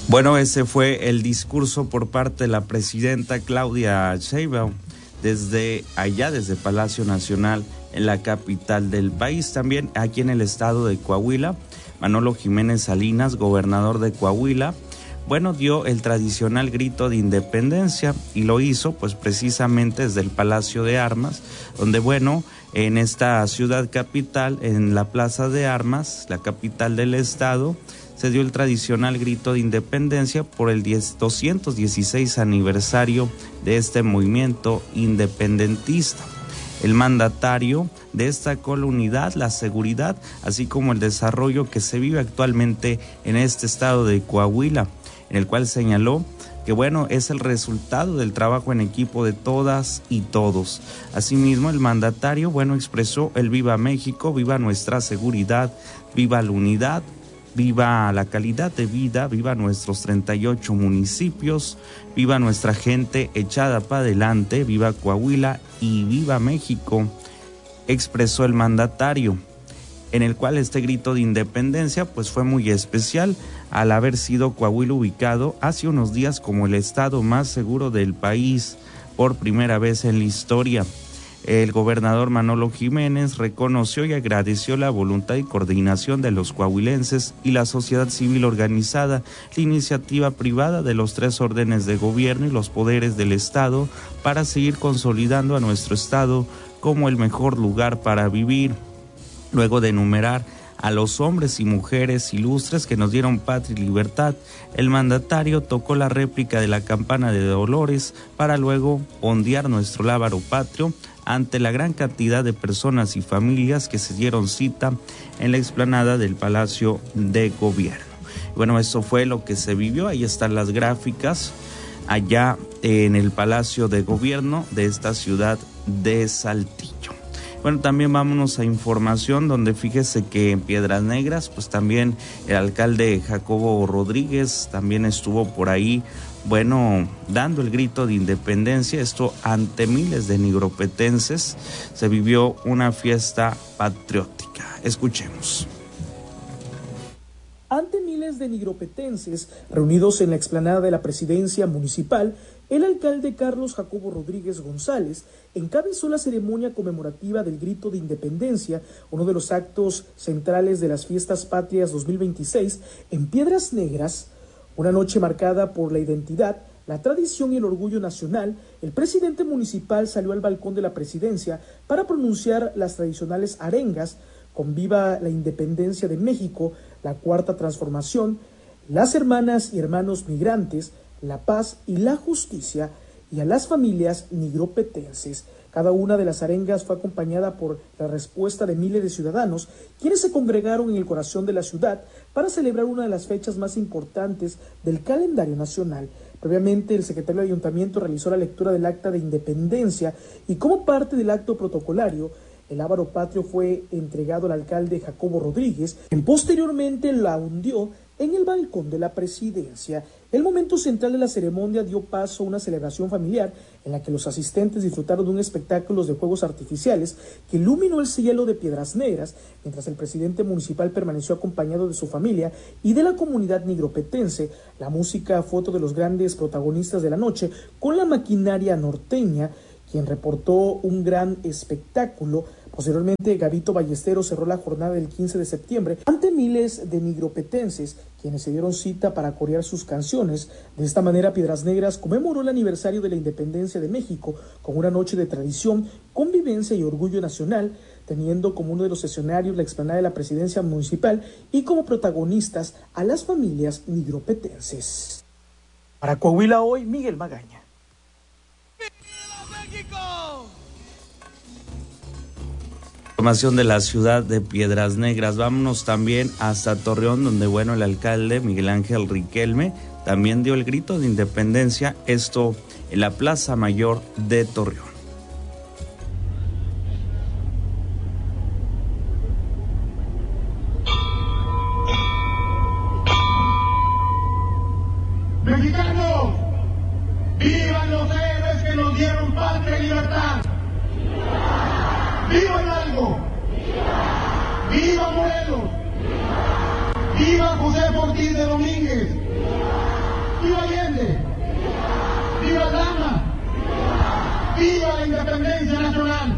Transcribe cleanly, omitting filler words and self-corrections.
Bueno, ese fue el discurso por parte de la presidenta Claudia Sheinbaum desde Palacio Nacional en la capital del país. También aquí en el estado de Coahuila, Manolo Jiménez Salinas, gobernador de Coahuila, dio el tradicional grito de independencia y lo hizo pues precisamente desde el Palacio de Armas, donde en esta ciudad capital, en la Plaza de Armas, la capital del estado, se dio el tradicional grito de independencia por el 216 aniversario de este movimiento independentista. El mandatario destacó la unidad, la seguridad, así como el desarrollo que se vive actualmente en este estado de Coahuila, en el cual señaló que es el resultado del trabajo en equipo de todas y todos. Asimismo, el mandatario expresó el viva México, viva nuestra seguridad, viva la unidad, viva la calidad de vida, viva nuestros 38 municipios, viva nuestra gente echada para adelante, viva Coahuila y viva México, expresó el mandatario, en el cual este grito de independencia fue muy especial al haber sido Coahuila ubicado hace unos días como el estado más seguro del país por primera vez en la historia. El gobernador Manolo Jiménez reconoció y agradeció la voluntad y coordinación de los coahuilenses y la sociedad civil organizada, la iniciativa privada de los 3 órdenes de gobierno y los poderes del Estado para seguir consolidando a nuestro Estado como el mejor lugar para vivir. Luego de enumerar a los hombres y mujeres ilustres que nos dieron patria y libertad, el mandatario tocó la réplica de la campana de Dolores para luego ondear nuestro lábaro patrio ante la gran cantidad de personas y familias que se dieron cita en la explanada del Palacio de Gobierno. Eso fue lo que se vivió. Ahí están las gráficas allá en el Palacio de Gobierno de esta ciudad de Saltillo. También vámonos a información donde fíjese que en Piedras Negras, también el alcalde Jacobo Rodríguez también estuvo por ahí, dando el grito de independencia, esto ante miles de nigropetenses. Se vivió una fiesta patriótica. Escuchemos. Ante miles de nigropetenses reunidos en la explanada de la presidencia municipal, el alcalde Carlos Jacobo Rodríguez González encabezó la ceremonia conmemorativa del Grito de Independencia, uno de los actos centrales de las Fiestas Patrias 2026 en Piedras Negras, una noche marcada por la identidad, la tradición y el orgullo nacional. El presidente municipal salió al balcón de la presidencia para pronunciar las tradicionales arengas con Viva la Independencia de México, la Cuarta Transformación, las hermanas y hermanos migrantes, la paz y la justicia, y a las familias nigropetenses. Cada una de las arengas fue acompañada por la respuesta de miles de ciudadanos, quienes se congregaron en el corazón de la ciudad para celebrar una de las fechas más importantes del calendario nacional. Previamente, el secretario de Ayuntamiento realizó la lectura del acta de independencia y como parte del acto protocolario, el lábaro patrio fue entregado al alcalde Jacobo Rodríguez, quien posteriormente la hundió en el balcón de la presidencia. El momento central de la ceremonia dio paso a una celebración familiar en la que los asistentes disfrutaron de un espectáculo de fuegos artificiales que iluminó el cielo de Piedras Negras, mientras el presidente municipal permaneció acompañado de su familia y de la comunidad nigropetense. La música fue otro de los grandes protagonistas de la noche, con la maquinaria norteña, quien reportó un gran espectáculo. Posteriormente, Gabito Ballesteros cerró la jornada del 15 de septiembre ante miles de nigropetenses, quienes se dieron cita para corear sus canciones. De esta manera, Piedras Negras conmemoró el aniversario de la independencia de México con una noche de tradición, convivencia y orgullo nacional, teniendo como uno de los escenarios la explanada de la presidencia municipal y como protagonistas a las familias nigropetenses. Para Coahuila Hoy, Miguel Magaña. Información de la ciudad de Piedras Negras. Vámonos también hasta Torreón, donde el alcalde Miguel Ángel Riquelme también dio el grito de independencia, esto en la Plaza Mayor de Torreón. ¡Mexicanos! ¡Vivan los héroes que nos dieron patria y libertad! ¡Viva Hidalgo! ¡Viva Morelos! ¡Viva José Ortiz de Domínguez! independencia nacional.